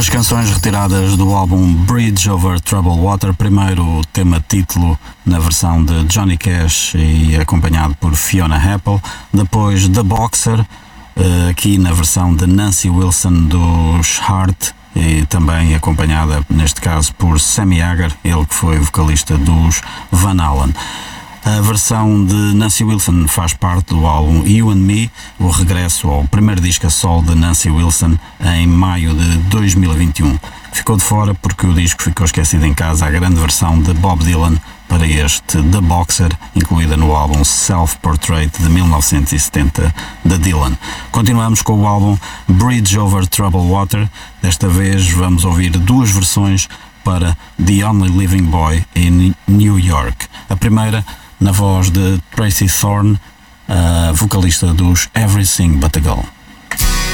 Duas canções retiradas do álbum Bridge Over Troubled Water. Primeiro o tema título na versão de Johnny Cash e acompanhado por Fiona Apple. Depois The Boxer, aqui na versão de Nancy Wilson dos Heart e também acompanhada neste caso por Sammy Hagar, ele que foi vocalista dos Van Halen. A versão de Nancy Wilson faz parte do álbum You and Me, o regresso ao primeiro disco a solo de Nancy Wilson em maio de 2021. Ficou de fora porque o disco ficou esquecido em casa, a grande versão de Bob Dylan para este The Boxer, incluída no álbum Self-Portrait de 1970 de Dylan. Continuamos com o álbum Bridge Over Troubled Water. Desta vez vamos ouvir duas versões para The Only Living Boy in New York. A primeira na voz de Tracy Thorn, a vocalista dos Everything But a Girl.